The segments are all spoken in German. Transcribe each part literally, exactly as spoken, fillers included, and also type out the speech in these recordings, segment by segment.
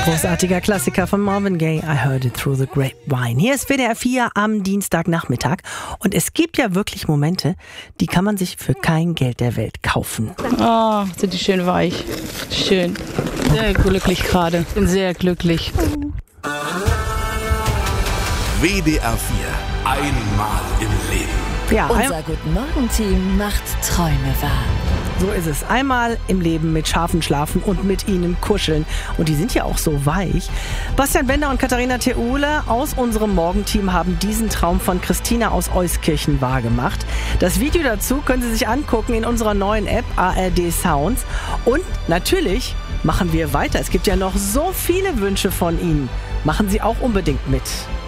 Großartiger Klassiker von Marvin Gaye, I Heard It Through the Grapevine. Hier ist W D R vier am Dienstagnachmittag und es gibt ja wirklich Momente, die kann man sich für kein Geld der Welt kaufen. Oh, sind die schön weich. Schön. Sehr glücklich gerade. Bin sehr glücklich. W D R vier. Einmal im Leben. Ja, Unser Guten Morgen-Team macht Träume wahr. so ist es. Einmal im Leben mit Schafen schlafen und mit ihnen kuscheln. Und die sind ja auch so weich. Bastian Bender und Katharina Theule aus unserem Morgenteam haben diesen Traum von Christina aus Euskirchen wahrgemacht. Das Video dazu können Sie sich angucken in unserer neuen App A R D Sounds. Und natürlich machen wir weiter. Es gibt ja noch so viele Wünsche von Ihnen. Machen Sie auch unbedingt mit.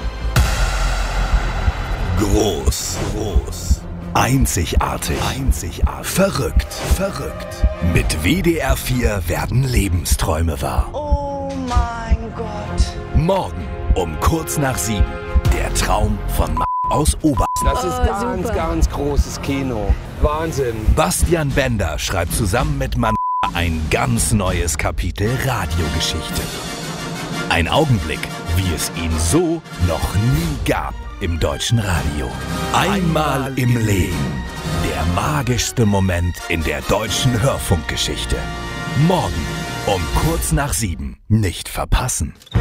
Groß, groß. Einzigartig, einzigartig. Verrückt, verrückt. Mit W D R vier werden Lebensträume wahr. Oh mein Gott. Morgen um kurz nach sieben. Der Traum von M aus Ober. Das ist Oh, ganz, super. ganz großes Kino. Wahnsinn. Bastian Bender schreibt zusammen mit Mann ein ganz neues Kapitel Radiogeschichte. Ein Augenblick, wie es ihn so noch nie gab im deutschen Radio. Einmal im Leben. Der magischste Moment in der deutschen Hörfunkgeschichte. Morgen um kurz nach sieben. Nicht verpassen.